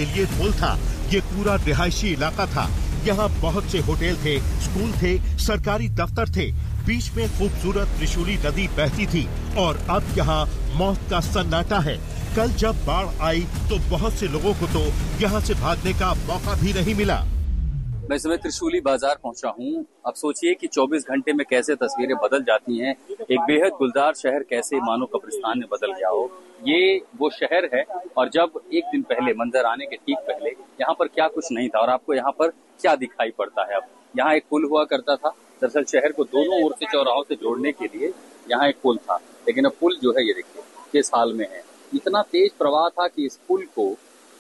ये पुल था, ये पूरा रिहायशी इलाका था। यहाँ बहुत से होटल थे, स्कूल थे, सरकारी दफ्तर थे। बीच में खूबसूरत त्रिशूली नदी बहती थी और अब यहाँ मौत का सन्नाटा है। कल जब बाढ़ आई तो बहुत से लोगों को तो यहाँ से भागने का मौका भी नहीं मिला। मैं इस समय त्रिशूली बाजार पहुंचा हूं। अब सोचिए कि 24 घंटे में कैसे तस्वीरें बदल जाती हैं। एक बेहद गुलजार शहर कैसे मानो कब्रिस्तान में बदल गया हो। ये वो शहर है और जब एक दिन पहले मंजर आने के ठीक पहले यहाँ पर क्या कुछ नहीं था और आपको यहाँ पर क्या दिखाई पड़ता है। अब यहाँ एक पुल हुआ करता था। दरअसल शहर को दोनों ओर से चौराहों से जोड़ने के लिए यहाँ एक पुल था, लेकिन अब पुल जो है ये देखिए किस हाल में है। इतना तेज प्रवाह था कि इस पुल को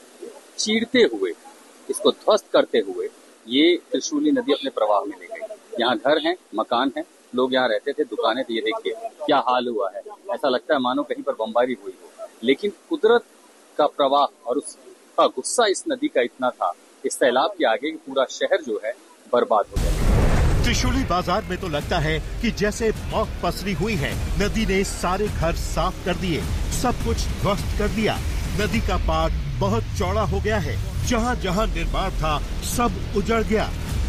चीरते हुए, इसको ध्वस्त करते हुए ये त्रिशूली नदी अपने प्रवाह में ले गई। यहाँ घर हैं, मकान हैं, लोग यहाँ रहते थे, दुकानें थी। ये देखिए क्या हाल हुआ है। ऐसा लगता है मानो कहीं पर बमबारी हुई हो। लेकिन कुदरत का प्रवाह और उसका गुस्सा इस नदी का इतना था, इस सैलाब के आगे पूरा शहर जो है बर्बाद हो गया। त्रिशूली बाजार में तो लगता है कि जैसे मौत पसरी हुई है। नदी ने सारे घर साफ कर दिए, सब कुछ ध्वस्त कर दिया। नदी का पार बहुत चौड़ा हो गया है। जहाँ जहाँ निर्माण था सब उजड़ गया।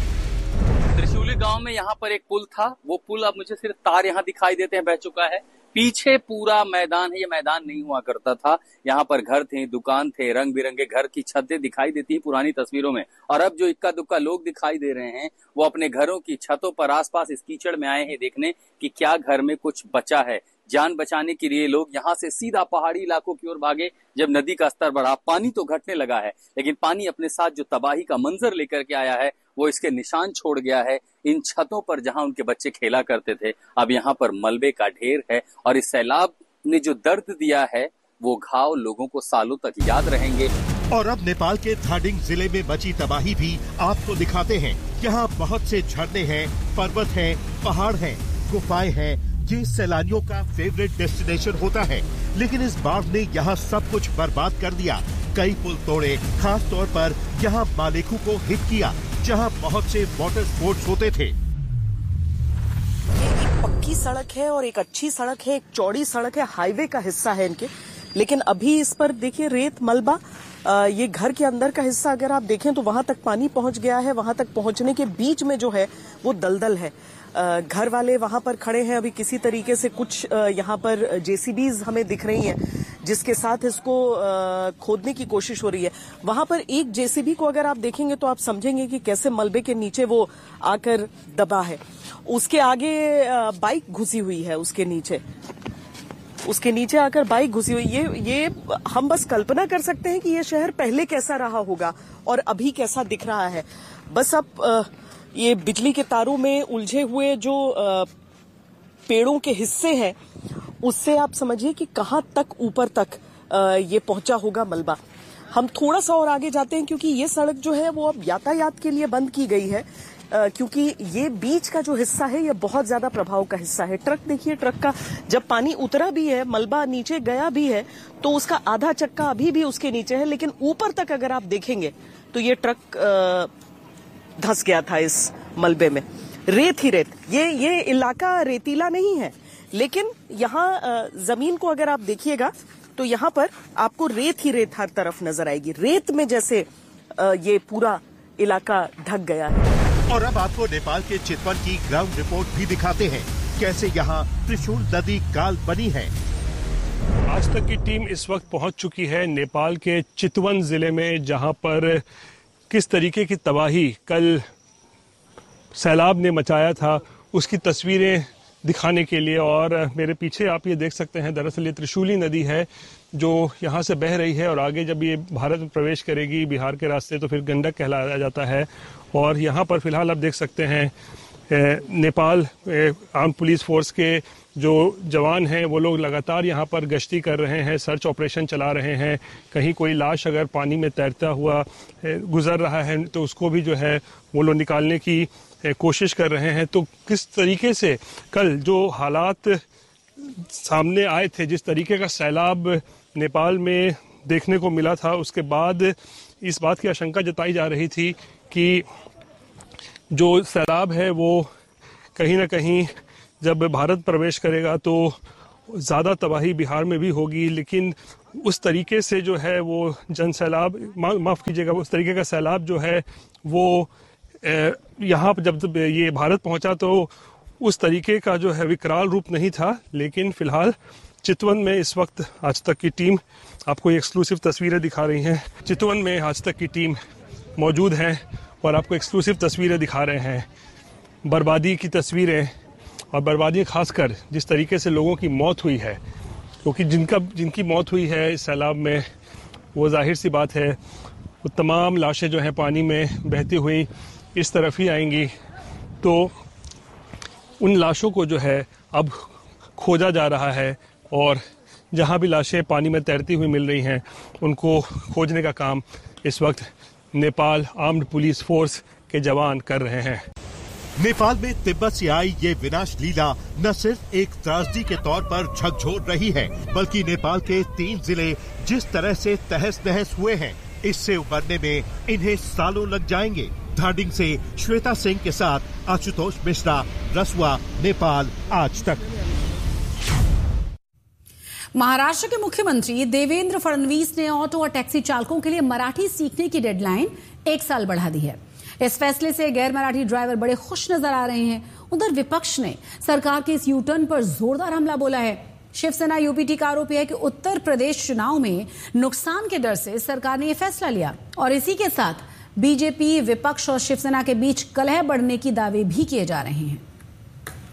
त्रिशूली गांव में यहाँ पर एक पुल था। वो पुल अब मुझे सिर्फ तार यहाँ दिखाई देते हैं, बह चुका है। पीछे पूरा मैदान है। ये मैदान नहीं हुआ करता था। यहाँ पर घर थे, दुकान थे, रंग बिरंगे घर की छतें दिखाई देती है पुरानी तस्वीरों में। और अब जो इक्का दुक्का लोग दिखाई दे रहे हैं वो अपने घरों की छतों पर आसपास इस कीचड़ में आए हैं देखने कि क्या घर में कुछ बचा है। जान बचाने के लिए लोग यहाँ से सीधा पहाड़ी इलाकों की ओर भागे। जब नदी का स्तर बढ़ा, पानी तो घटने लगा है, लेकिन पानी अपने साथ जो तबाही का मंजर लेकर के आया है वो इसके निशान छोड़ गया है। इन छतों पर जहां उनके बच्चे खेला करते थे, अब यहाँ पर मलबे का ढेर है। और इस सैलाब ने जो दर्द दिया है वो घाव लोगों को सालों तक याद रहेंगे। और अब नेपाल के धादिङ जिले में मची तबाही भी आपको दिखाते हैं। यहाँ बहुत से झरने हैं, पर्वत हैं, पहाड़ हैं, गुफाएं हैं। ये सैलानियों का फेवरेट डेस्टिनेशन होता है, लेकिन इस बाढ़ ने यहाँ सब कुछ बर्बाद कर दिया। कई पुल तोड़े, खास तौर पर यहाँ मालेकू को हिट किया, जहाँ बहुत से वाटर स्पोर्ट्स होते थे। एक पक्की सड़क है और एक अच्छी सड़क है, एक चौड़ी सड़क है, हाईवे का हिस्सा है इनके। लेकिन अभी इस पर देखिए रेत, मलबा। ये घर के अंदर का हिस्सा अगर आप देखें तो वहां तक पानी पहुंच गया है। वहां तक पहुंचने के बीच में जो है वो दलदल है। घर वाले वहां पर खड़े हैं। अभी किसी तरीके से कुछ यहाँ पर जेसीबीज हमें दिख रही हैं जिसके साथ इसको खोदने की कोशिश हो रही है। वहां पर एक जेसीबी को अगर आप देखेंगे तो आप समझेंगे कि कैसे मलबे के नीचे वो आकर दबा है। उसके आगे बाइक घुसी हुई है, उसके नीचे आकर बाइक घुसी हुई। ये हम बस कल्पना कर सकते हैं कि ये शहर पहले कैसा रहा होगा और अभी कैसा दिख रहा है। बस अब ये बिजली के तारों में उलझे हुए जो पेड़ों के हिस्से हैं उससे आप समझिए कि कहां तक ऊपर तक ये पहुंचा होगा मलबा। हम थोड़ा सा और आगे जाते हैं क्योंकि ये सड़क जो है वो अब यातायात के लिए बंद की गई है, क्योंकि ये बीच का जो हिस्सा है ये बहुत ज्यादा प्रभाव का हिस्सा है। ट्रक देखिए, ट्रक का जब पानी उतरा भी है, मलबा नीचे गया भी है, तो उसका आधा चक्का अभी भी उसके नीचे है। लेकिन ऊपर तक अगर आप देखेंगे तो ये ट्रक धंस गया था इस मलबे में। रेत ही रेत। ये इलाका रेतीला नहीं है, लेकिन यहाँ जमीन को अगर आप देखिएगा तो यहाँ पर आपको रेत ही रेत हर तरफ नजर आएगी। रेत में जैसे ये पूरा इलाका ढक गया है। और अब आपको नेपाल के चितवन की ग्राउंड रिपोर्ट भी दिखाते हैं, कैसे यहाँ त्रिशूल नदी काल बनी है। आज तक की टीम इस वक्त पहुंच चुकी है नेपाल के चितवन जिले में, जहां पर किस तरीके की तबाही कल सैलाब ने मचाया था उसकी तस्वीरें दिखाने के लिए। और मेरे पीछे आप ये देख सकते हैं, दरअसल ये त्रिशूली नदी है जो यहाँ से बह रही है और आगे जब ये भारत में प्रवेश करेगी बिहार के रास्ते तो फिर गंडक कहलाया जाता है। और यहाँ पर फिलहाल आप देख सकते हैं नेपाल आर्म पुलिस फोर्स के जो जवान हैं वो लोग लगातार यहाँ पर गश्ती कर रहे हैं, सर्च ऑपरेशन चला रहे हैं। कहीं कोई लाश अगर पानी में तैरता हुआ गुजर रहा है तो उसको भी जो है वो लोग निकालने की कोशिश कर रहे हैं। तो किस तरीके से कल जो हालात सामने आए थे, जिस तरीके का सैलाब नेपाल में देखने को मिला था, उसके बाद इस बात की आशंका जताई जा रही थी कि जो सैलाब है वो कहीं ना कहीं जब भारत प्रवेश करेगा तो ज़्यादा तबाही बिहार में भी होगी। लेकिन उस तरीके से जो है वो जन सैलाब, माफ़ कीजिएगा, उस तरीके का सैलाब जो है वो यहाँ पर जब ये भारत पहुँचा तो उस तरीके का जो है विकराल रूप नहीं था। लेकिन फ़िलहाल चितवन में इस वक्त आज तक की टीम, आपको ये एक्सक्लूसिव तस्वीरें दिखा रही हैं, चितवन में आज तक की टीम मौजूद है और आपको एक्सक्लूसिव तस्वीरें दिखा रहे हैं, बर्बादी की तस्वीरें, और बर्बादी खासकर जिस तरीके से लोगों की मौत हुई है, क्योंकि जिनकी मौत हुई है इस सैलाब में, वो जाहिर सी बात है वो तमाम लाशें जो हैं पानी में बहती हुई इस तरफ ही आएंगी। तो उन लाशों को जो है अब खोजा जा रहा है और जहां भी लाशें पानी में तैरती हुई मिल रही हैं उनको खोजने का काम इस वक्त नेपाल आर्म्ड पुलिस फोर्स के जवान कर रहे हैं। नेपाल में तिब्बत से आई ये विनाश लीला न सिर्फ एक त्रासदी के तौर पर झकझोर रही है, बल्कि नेपाल के 3 जिले जिस तरह से तहस नहस हुए हैं, इससे उबरने में इन्हें सालों लग जाएंगे। धादिंग से श्वेता सिंह के साथ आशुतोष मिश्रा, रसुआ, नेपाल आज तक। महाराष्ट्र के मुख्यमंत्री देवेंद्र फडणवीस ने ऑटो और टैक्सी चालकों के लिए मराठी सीखने की डेडलाइन 1 साल बढ़ा दी है। इस फैसले से गैर मराठी ड्राइवर बड़े खुश नजर आ रहे हैं। उधर विपक्ष ने सरकार के इस यू टर्न पर जोरदार हमला बोला है। शिवसेना यूपीटी का आरोप है कि उत्तर प्रदेश चुनाव में नुकसान के डर से सरकार ने यह फैसला लिया और इसी के साथ बीजेपी, विपक्ष और शिवसेना के बीच कलह बढ़ने की दावे भी किए जा रहे हैं।